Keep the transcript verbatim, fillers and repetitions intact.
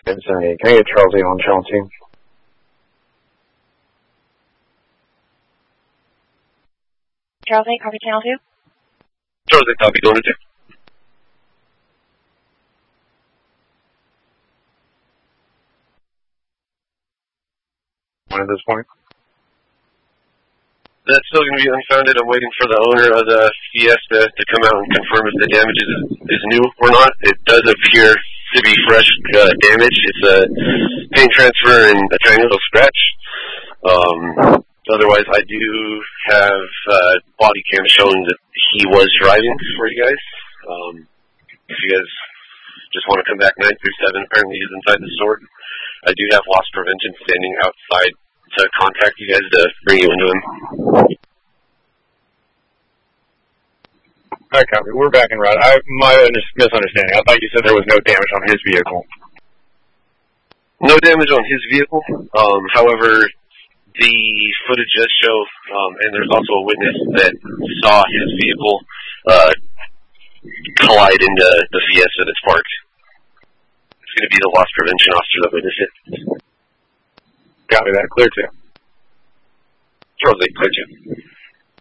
Can I get Charles A on channel two? Charles A, copy channel two. Charles A, copy, going to two. At this point? That's still going to be unfounded. I'm waiting for the owner of the Fiesta to come out and confirm if the damage is, is new or not. It does appear to be fresh uh, damage. It's a paint transfer and a tiny little scratch. Um, otherwise, I do have uh, body cam showing that he was driving for you guys. Um, if you guys just want to come back nine through seven, apparently he's inside the store. I do have loss prevention standing outside to contact you guys to bring you into him. All right, copy. We're back in route. I, my misunderstanding. I thought you said there was no damage on his vehicle. No damage on his vehicle. Um, however, the footage does show, um, and there's also a witness that saw his vehicle uh, collide into the Fiesta that's parked. It's going to be the loss prevention officer that witnessed it. Copy that. Clear two. Charles eight, clear two.